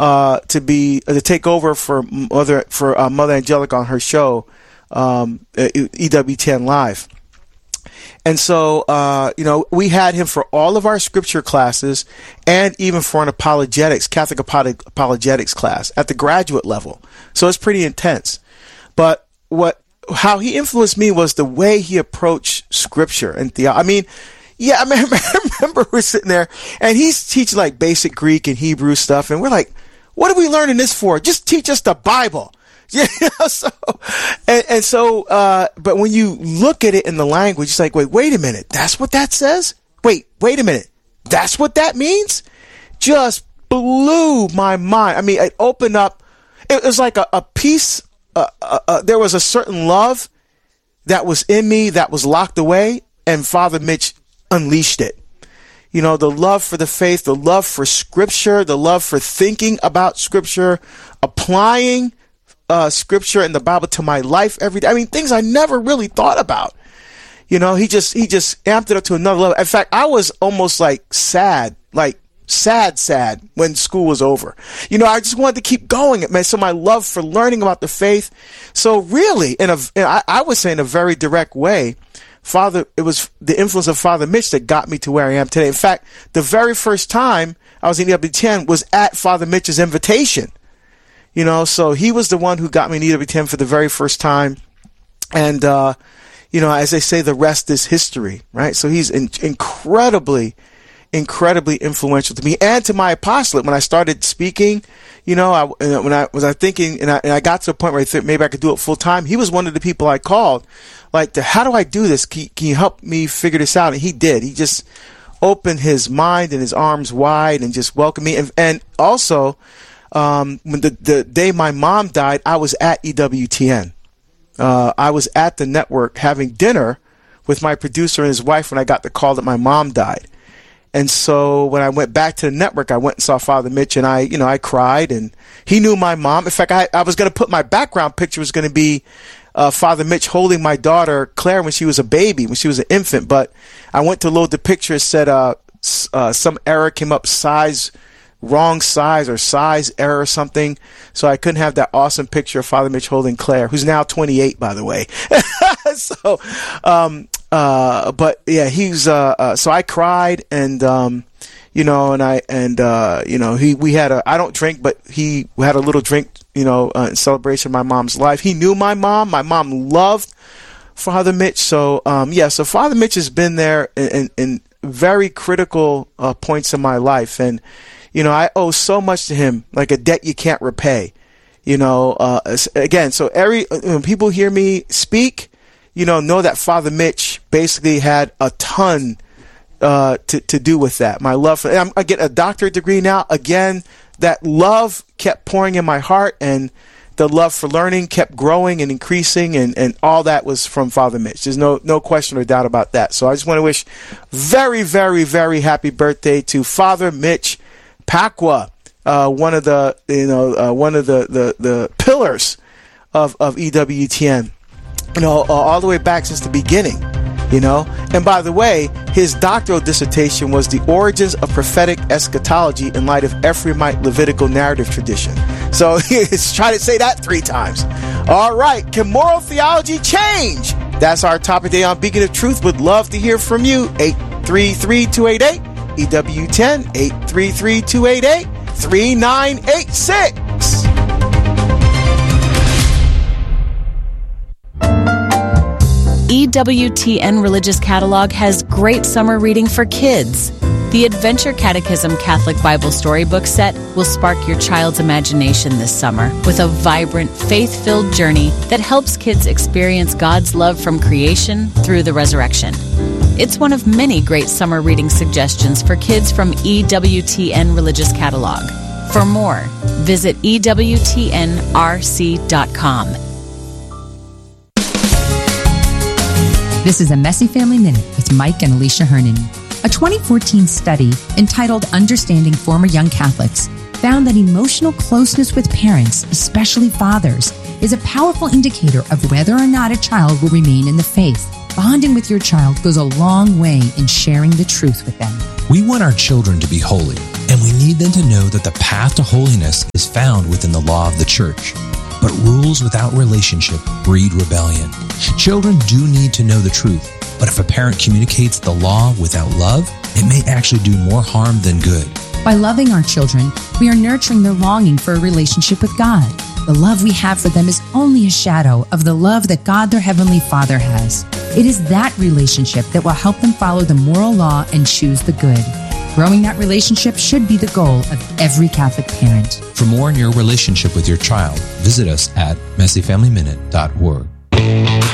to take over for Mother Angelica on her show, EWTN Live. And so, we had him for all of our scripture classes and even for an Catholic apologetics class at the graduate level. So it's pretty intense. But how he influenced me was the way he approached scripture and theology. I remember we're sitting there and he's teaching like basic Greek and Hebrew stuff. And we're like, what are we learning this for? Just teach us the Bible. But when you look at it in the language, it's like, wait a minute. That's what that says? Wait a minute. That's what that means? Just blew my mind. It opened up. It was like a piece. There was a certain love that was in me that was locked away, and Father Mitch unleashed it. The love for the faith, the love for scripture, the love for thinking about scripture, applying scripture and the Bible to my life every day. Things I never really thought about. He just amped it up to another level. In fact, I was almost like sad when school was over. I just wanted to keep going. So my love for learning about the faith. So really, I would say in a very direct way, it was the influence of Father Mitch that got me to where I am today. In fact, the very first time I was in EWTN was at Father Mitch's invitation. So he was the one who got me in EWTN for the very first time. And, as they say, the rest is history, right? So he's incredibly influential to me and to my apostolate. When I started speaking, when I was thinking, and I got to a point where I thought maybe I could do it full time, he was one of the people I called, like, how do I do this? Can you help me figure this out? And he did. He just opened his mind and his arms wide and just welcomed me. And also, when the day my mom died, I was at EWTN. I was at the network having dinner with my producer and his wife when I got the call that my mom died. And so when I went back to the network, I went and saw Father Mitch, and I cried, and he knew my mom. In fact, I was going to put my background picture was going to be Father Mitch holding my daughter Claire when she was a baby, when she was an infant. But I went to load the picture. It said some error came up, wrong size or size error or something. So I couldn't have that awesome picture of Father Mitch holding Claire, who's now 28, by the way. So, but yeah, so I cried, and, we had I don't drink, but we had a little drink, in celebration of my mom's life. He knew my mom. My mom loved Father Mitch. So, so Father Mitch has been there in very critical points in my life. And, I owe so much to him, like a debt you can't repay, again. So when people hear me speak, know that Father Mitch basically had a ton to do with that. My love for, I get a doctorate degree now. Again, that love kept pouring in my heart, and the love for learning kept growing and increasing, and all that was from Father Mitch. There's no question or doubt about that. So I just want to wish very, very, very happy birthday to Father Mitch Pacwa, one of the pillars of EWTN. All the way back since the beginning, And by the way, his doctoral dissertation was The Origins of Prophetic Eschatology in Light of Ephraimite Levitical Narrative Tradition. So try to say that 3 times. All right. Can moral theology change? That's our topic today on Beacon of Truth. Would love to hear from you. 833-288 EWTN, 833-288-3986. EWTN Religious Catalog has great summer reading for kids. The Adventure Catechism Catholic Bible Storybook Set will spark your child's imagination this summer with a vibrant, faith-filled journey that helps kids experience God's love from creation through the resurrection. It's one of many great summer reading suggestions for kids from EWTN Religious Catalog. For more, visit EWTNRC.com. This is a Messy Family Minute with Mike and Alicia Hernon. A 2014 study entitled Understanding Former Young Catholics found that emotional closeness with parents, especially fathers, is a powerful indicator of whether or not a child will remain in the faith. Bonding with your child goes a long way in sharing the truth with them. We want our children to be holy, and we need them to know that the path to holiness is found within the law of the church. But rules without relationship breed rebellion. Children do need to know the truth, but if a parent communicates the law without love, it may actually do more harm than good. By loving our children, we are nurturing their longing for a relationship with God. The love we have for them is only a shadow of the love that God, their Heavenly Father, has. It is that relationship that will help them follow the moral law and choose the good. Growing that relationship should be the goal of every Catholic parent. For more on your relationship with your child, visit us at messyfamilyminute.org.